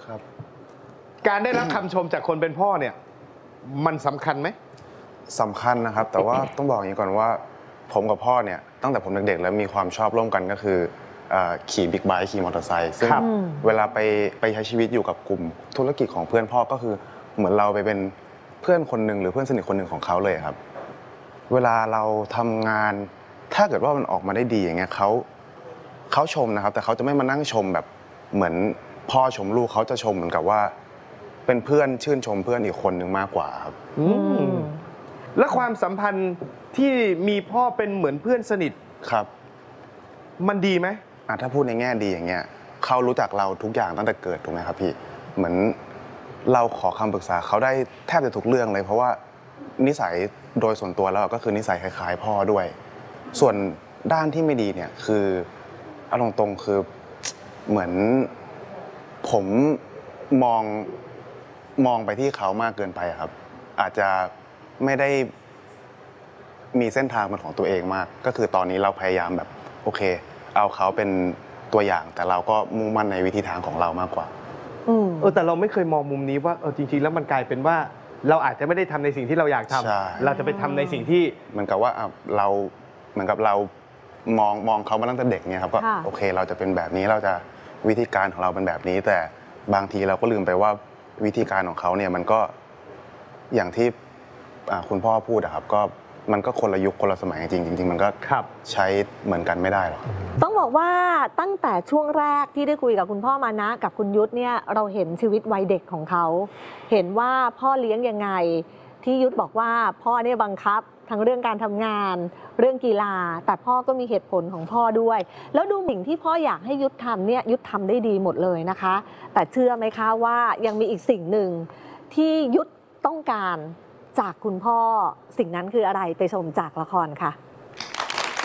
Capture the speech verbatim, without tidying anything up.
ครับการได้รับคำชมจากคนเป็นพ่อเนี่ยมันสำคัญไหมสำคัญนะครับแต่ว่าต้องบอกอย่างนี้ก่อนว่าผมกับพ่อเนี่ยตั้งแต่ผมเด็กๆแล้วมีความชอบร่วมกันก็คือขี่บิ๊กไบค์ขี่มอเตอร์ไซค์ซึ่งเวลาไปไปใช้ชีวิตอยู่กับกลุ่มธุรกิจของเพื่อนพ่อก็คือเหมือนเราไปเป็นเพื่อนคนหนึ่งหรือเพื่อนสนิทคนหนึ่งของเขาเลยครับเวลาเราทำงานถ้าเกิดว่ามันออกมาได้ดีอย่างเงี้ยเขาเขาชมนะครับแต่เขาจะไม่มานั่งชมแบบเหมือนพ่อชมลูกเขาจะชมเหมือนกับว่าเป็นเพื่อนชื่นชมเพื่อนอีกคนหนึ่งมากกว่าครับและความสัมพันธ์ที่มีพ่อเป็นเหมือนเพื่อนสนิทครับมันดีไหมอ่ะถ้าพูดในแง่ดีอย่างเงี้ยเขารู้จักเราทุกอย่างตั้งแต่เกิดถูกไหมครับพี่เหมือนเราขอคำปรึกษาเขาได้แทบจะทุกเรื่องเลยเพราะว่านิสัยโดยส่วนตัวแล้วก็คือนิสัยคล้ายๆพ่อด้วยส่วนด้านที่ไม่ดีเนี่ยคือเอาตรงๆคือเหมือนผมมองมองไปที่เขามากเกินไปครับอาจจะไม่ได้มีเส้นทางเป็นของตัวเองมากก็คือตอนนี้เราพยายามแบบโอเคเอาเขาเป็นตัวอย่างแต่เราก็มุ่งมั่นในวิธีทางของเรามากกว่าเออแต่เราไม่เคยมองมุมนี้ว่าเออจริงๆแล้วมันกลายเป็นว่าเราอาจจะไม่ได้ทำในสิ่งที่เราอยากทำเราจะไปทำในสิ่งที่เหมือนกับว่าเราเหมือนกับเรามองมองเขามาตั้งแต่เด็กเนี่ยครับก็โอเคเราจะเป็นแบบนี้เราจะวิธีการของเราเป็นแบบนี้แต่บางทีเราก็ลืมไปว่าวิธีการของเขาเนี่ยมันก็อย่างที่คุณพ่อพูดอะครับก็มันก็คนละยุคคนละสมัยจริงจริงๆมันก็ใช้เหมือนกันไม่ได้หรอกต้องบอกว่าตั้งแต่ช่วงแรกที่ได้คุยกับคุณพ่อมานะกับคุณยุทธเนี่ยเราเห็นชีวิตวัยเด็กของเขาเห็นว่าพ่อเลี้ยงยังไงที่ยุทธบอกว่าพ่อเนี่ยบังคับทั้งเรื่องการทำงานเรื่องกีฬาแต่พ่อก็มีเหตุผลของพ่อด้วยแล้วดูสิ่งที่พ่ออยากให้ยุทธทำเนี่ยยุทธทำได้ดีหมดเลยนะคะแต่เชื่อไหมคะว่ายังมีอีกสิ่งหนึ่งที่ยุทธต้องการจากคุณพ่อสิ่งนั้นคืออะไรไปชมจากละครค่ะ